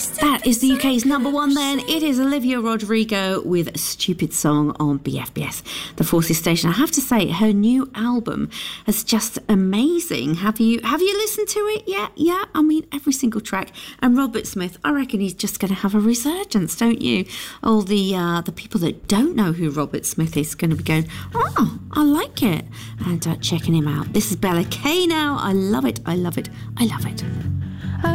That is the UK's number one then. It is Olivia Rodrigo with Stupid Song on BFBS, the Forces station. I have to say, her new album is just amazing. Have you listened to it yet? Yeah, I mean, every single track. And Robert Smith, I reckon he's just going to have a resurgence, don't you? All the people that don't know who Robert Smith is going to be going, oh, I like it, and checking him out. This is Bella K now. I love it, I love it, I love it.